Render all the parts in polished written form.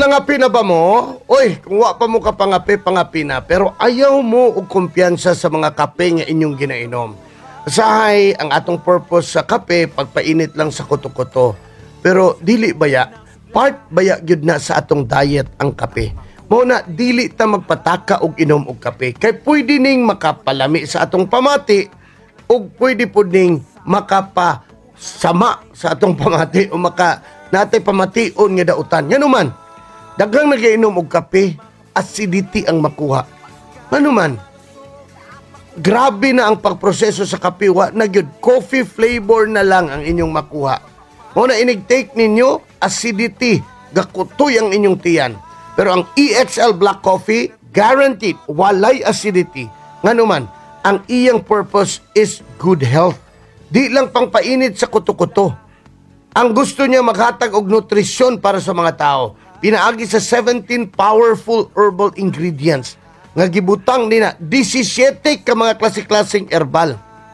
Pangapi na ba mo? Oy, kung wa pa mo ka pangapi na. Pero ayaw mo og kumpiyansa sa mga kape nga inyong ginainom. Usahay ang atong purpose sa kape, pagpainit lang sa kuto-kuto. Pero dili baya, part baya gyud na sa atong diet ang kape. Mao na dili ta magpataka og inom og kape. Kay pwede ning makapalami sa atong pamati ug pwede pud ning makapasama sa atong pamati o natay pamation nga dautan. Ngano man, daghang nagiinom og kape, acidity ang makuha. Ano man, grabe na ang pagproseso sa kape, wa na gyud coffee flavor na lang ang inyong makuha. Mo na inig-take ninyo, acidity, gakutoy ang inyong tiyan. Pero ang EXL Black Coffee, guaranteed, walay acidity. Ngano man, ang iyang purpose is good health. Di lang pangpainit sa kuto-kuto. Ang gusto niya maghatag og nutrisyon para sa mga tao. Pinaagi sa 17 powerful herbal ingredients nga gibutang nina 17 ka mga klase-klaseng herbal.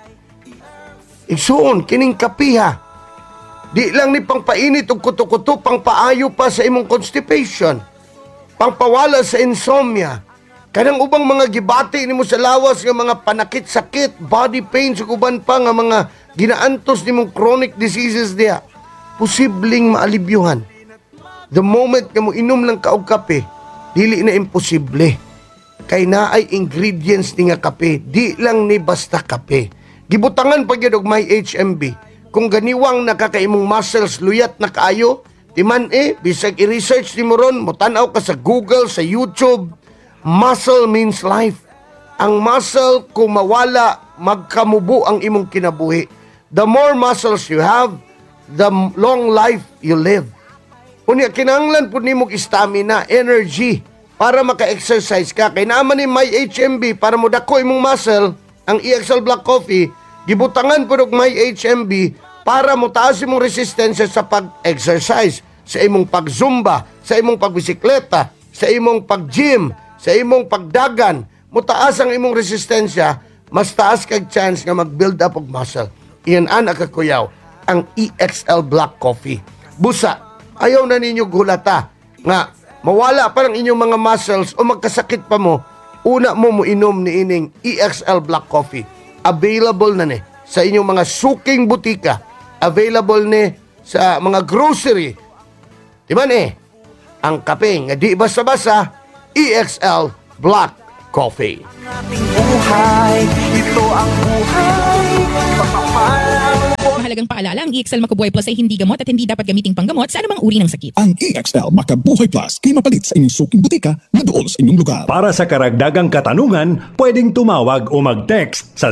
Igsuon kining kapiha. Di lang ni pangpainit og kuto-kuto, pangpaayo pa sa imong constipation. Pangpawala sa insomnia. Kanang ubang mga gibati nimo sa lawas nga mga panakit-sakit, body pains ug uban pa nga mga ginaantos nimong chronic diseases diha. Posibleng maalibyuhan. The moment nga mo inom lang kaog kape, dili na imposible. Kay naay ingredients ni nga kape, di lang ni basta kape. Gibutangan pa gyud og may HMB. Kung ganiwang nakakaimong muscles luyat na kaayo, timan bisag i-research nimo ron, mo-tan-aw ka sa Google, sa YouTube. Muscle means life. Ang muscle kung mawala, magkamubo ang imong kinabuhi. The more muscles you have, the long life you live. Unya, kinahanglan po ni mong stamina, energy, para maka-exercise ka. Kaya naman ni may HMB, para mo dako imong muscle, ang EXL Black Coffee, gibutangan po ng may HMB, para mo taas imong resistensya sa pag-exercise, sa imong pag-zumba, sa imong pagbisikleta, sa imong pag-gym, sa imong pagdagan, mo taas ang imong resistensya, mas taas kag chance nga mag-build up og muscle. Iyan ang akakuyaw, ang EXL Black Coffee. Busa, ayaw na ninyo gulata nga mawala pa ng inyong mga muscles o magkasakit pa mo, una mo inom ni ining EXL Black Coffee. Available na ni sa inyong mga suking butika. Available ni sa mga grocery. Diba ang kape nga di basa-basa, EXL Black Coffee. Ating buhay, ito ang buhay, Mahalagang paalala, ang EXL Makabuhay Plus ay hindi gamot at hindi dapat gamiting panggamot sa anumang uri ng sakit. Ang EXL Makabuhay Plus ay mapalit sa inyong suking butika na doon sa inyong lugar. Para sa karagdagang katanungan, pwedeng tumawag o mag-text sa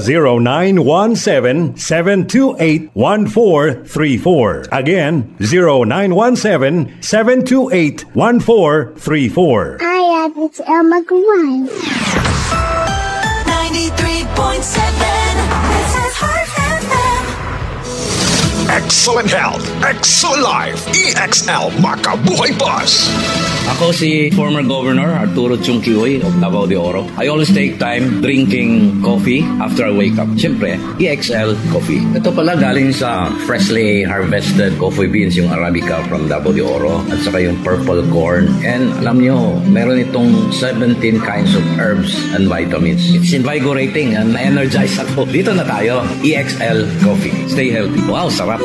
0917-728-1434. Again, 0917-728-1434. Hi, it's Elma Gawai. 93.7, this is Heart FM. Excellent health, excellent life, EXL Makabuhay Plus. Ako si former Governor Arturo Chung Kiwoy of Davao de Oro. I always take time drinking coffee after I wake up. Siyempre, EXL Coffee. Ito pala galing sa freshly harvested coffee beans, yung Arabica from Davao de Oro, at saka yung purple corn. And alam nyo, meron itong 17 kinds of herbs and vitamins. It's invigorating and na-energize ako. Dito na tayo, EXL Coffee. Stay healthy. Wow, sarap.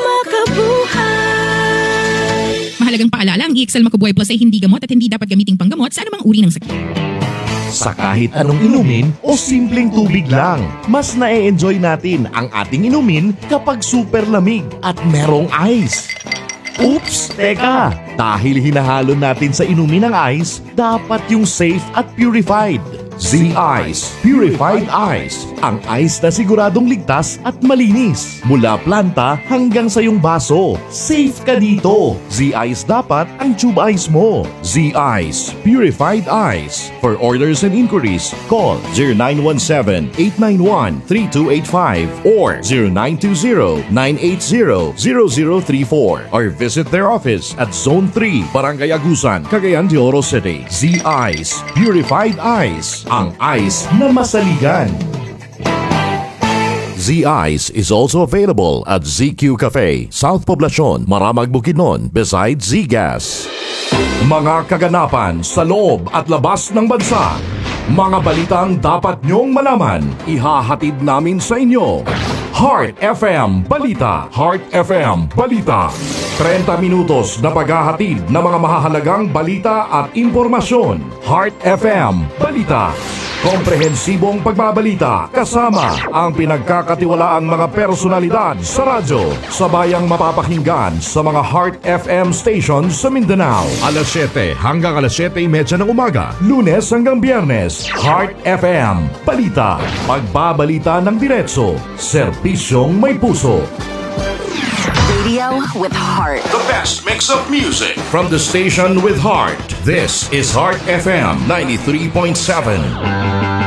Mahalagang paalala, ang EXL Makabuhay Plus ay hindi gamot at hindi dapat gamiting panggamot sa anumang uri ng sakit. Sa kahit anong inumin o simpleng tubig lang, mas na-enjoy natin ang ating inumin kapag super lamig at merong ice. Oops! Teka! Dahil hinahalo natin sa inumin ng ice, dapat yung safe at purified. Z-Ice Purified Ice. Ang ice na siguradong ligtas at malinis. Mula planta hanggang sa iyong baso. Safe ka dito. Z-Ice dapat ang tube ice mo. Z-Ice Purified Ice. For orders and inquiries, call 0917-891-3285 or 0920-980-0034 or visit their office at Zone 3, Barangay Agusan, Cagayan de Oro City. Z-Ice Purified Ice. Ang ice na masaligan. Z-Ice is also available at ZQ Cafe, South Poblacion, Maramag, Bukidnon, beside Z-Gas. Mga kaganapan sa loob at labas ng bansa. Mga balitang dapat nyong malaman, ihahatid namin sa inyo. Heart FM Balita. Heart FM Balita. 30 minutos na paghahatid ng mga mahahalagang balita at impormasyon. Heart FM Balita. Komprehensibong pagbabalita kasama ang pinagkakatiwalaang mga personalidad sa radyo. Sabayang mapapakinggan sa mga Heart FM stations sa Mindanao. Alas 7 hanggang alas 7:30 ng umaga. Lunes hanggang Biyernes. Heart FM Balita. Pagbabalita ng diretso. Serbisyong may puso. Radio with heart. The best mix of music from the station with heart. This is Heart FM 93.7.